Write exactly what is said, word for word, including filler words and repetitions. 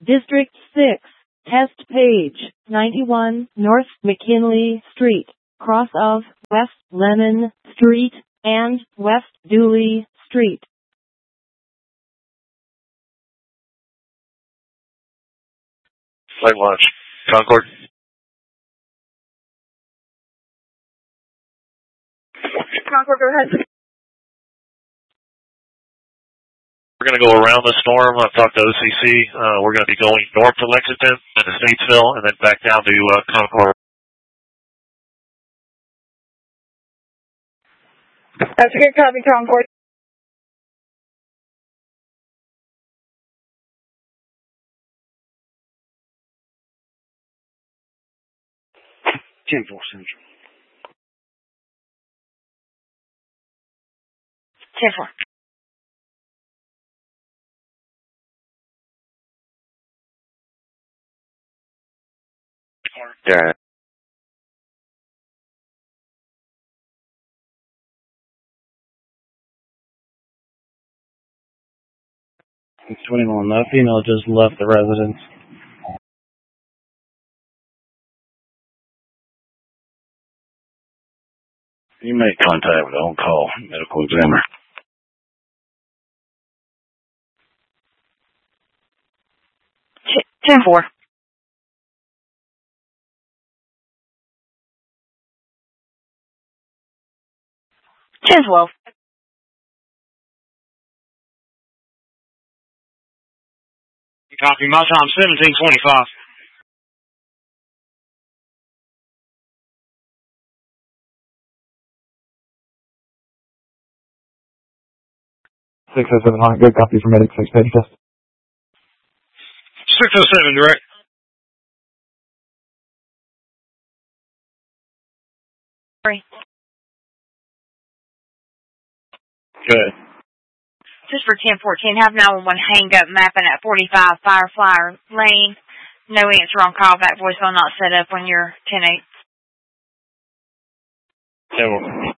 District six, Test Page, ninety-one North McKinley Street, cross of West Lemon Street and West Dooley Street. Flight launch. Concord. Concord, go ahead. We're going to go around the storm. I've talked to O C C. Uh, we're going to be going north to Lexington and to Statesville and then back down to uh, Concord. That's a good copy, Concord. ten four Central. ten four. Yeah. It's twenty-one. The female just left the residence. You make contact with the on-call medical examiner. ten four. ten twelve. Copy. My time seventeen twenty-five. six oh seven, high, good copy for medic, six page test. six oh seven, direct. Three. Good. Just for ten fourteen, have nine one one hang up mapping at forty-five Firefly Lane. No answer on callback, voicemail not set up when you're ten eight. ten